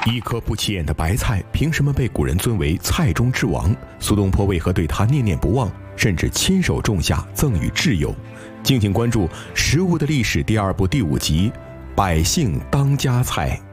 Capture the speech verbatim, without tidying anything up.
一颗不起眼的白菜，凭什么被古人尊为菜中之王？苏东坡为何对它念念不忘，甚至亲手种下，赠予挚友？敬请关注《食物的历史》第二部第五集《百姓当家菜》。